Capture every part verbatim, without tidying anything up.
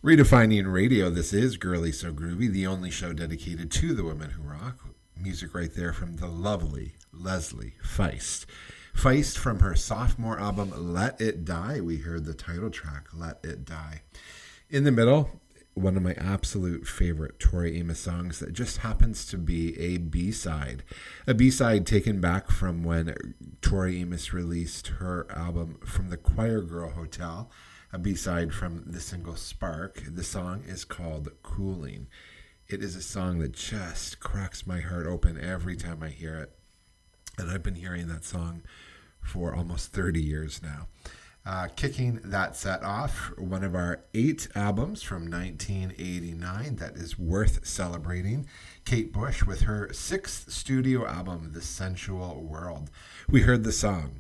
Redefining radio, this is Girly So Groovy, the only show dedicated to the women who rock. Music right there from the lovely Leslie Feist. Feist, from her sophomore album, Let It Die, we heard the title track, Let It Die. In the middle, one of my absolute favorite Tori Amos songs that just happens to be a B-side. A B-side taken back from when Tori Amos released her album From the Choir Girl Hotel, a B-side from the single Spark. The song is called Cooling. It is a song that just cracks my heart open every time I hear it. And I've been hearing that song for almost thirty years now. Uh, kicking that set off, one of our eight albums from nineteen eighty-nine that is worth celebrating. Kate Bush with her sixth studio album, The Sensual World. We heard the song,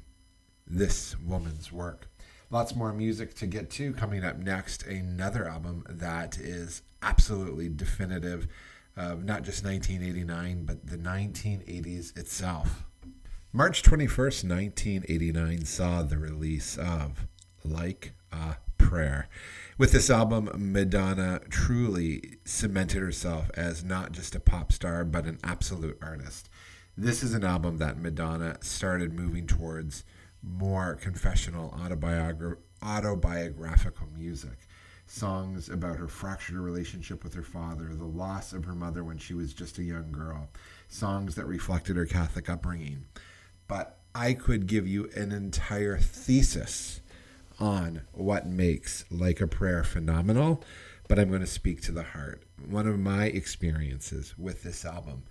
This Woman's Work. Lots more music to get to. Coming up next, another album that is absolutely definitive of not just nineteen eighty-nine, but the nineteen eighties itself. March twenty-first, nineteen eighty-nine saw the release of Like a Prayer. With this album, Madonna truly cemented herself as not just a pop star, but an absolute artist. This is an album that Madonna started moving towards more confessional, autobiogra- autobiographical music. Songs about her fractured relationship with her father, the loss of her mother when she was just a young girl. Songs that reflected her Catholic upbringing. But I could give you an entire thesis on what makes Like a Prayer phenomenal, but I'm going to speak to the heart. One of my experiences with this album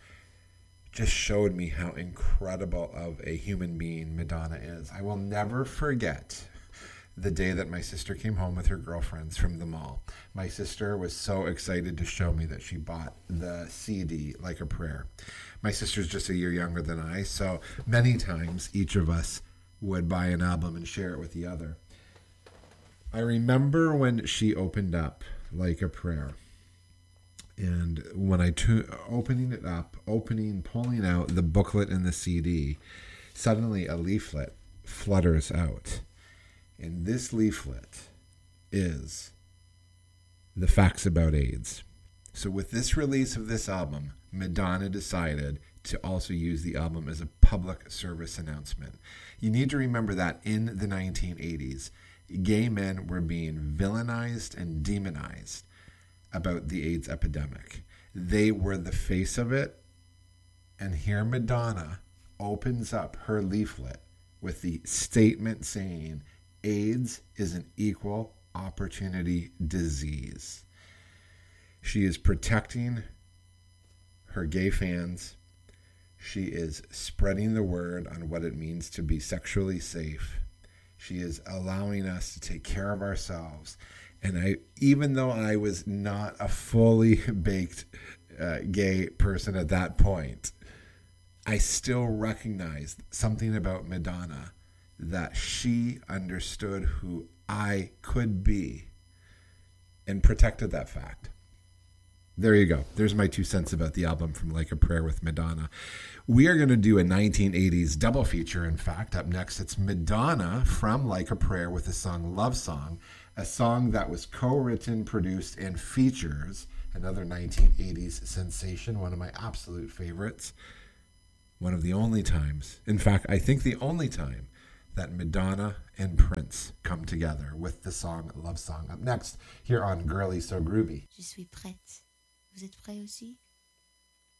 just showed me how incredible of a human being Madonna is. I will never forget the day that my sister came home with her girlfriends from the mall. My sister was so excited to show me that she bought the C D, Like a Prayer. My sister's just a year younger than I, so many times each of us would buy an album and share it with the other. I remember when she opened up Like a Prayer, and when I t- opening it up, opening, pulling out the booklet and the C D, suddenly a leaflet flutters out. And this leaflet is the facts about AIDS. So with this release of this album, Madonna decided to also use the album as a public service announcement. You need to remember that in the nineteen eighties, gay men were being villainized and demonized about the AIDS epidemic. They were the face of it. And here Madonna opens up her leaflet with the statement saying, AIDS is an equal opportunity disease. She is protecting her gay fans. She is spreading the word on what it means to be sexually safe. She is allowing us to take care of ourselves. And I, even though I was not a fully baked uh, gay person at that point, I still recognized something about Madonna, that she understood who I could be and protected that fact. There you go. There's my two cents about the album From Like a Prayer with Madonna. We are going to do a nineteen eighties double feature. In fact, up next, it's Madonna from Like a Prayer with the song Love Song, a song that was co-written, produced, and features another nineteen eighties sensation, one of my absolute favorites. One of the only times, in fact, I think the only time that Madonna and Prince come together with the song Love Song. Up next, here on Girly So Groovy. Je suis prête. Vous êtes prêts aussi?